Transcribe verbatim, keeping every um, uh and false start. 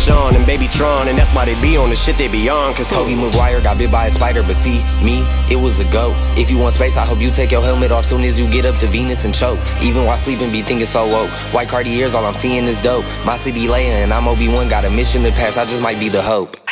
Sean and Baby Tron, and that's why they be on the shit they be on. Cause Tobey Maguire got bit by a spider, but see, me, it was a goat. If you want space, I hope you take your helmet off soon as you get up to Venus and choke. Even while sleeping, be thinking so woke. White Cartiers, all I'm seeing is dope. My city laying, and I'm Obi-Wan, got a mission to pass, I just might be the hope.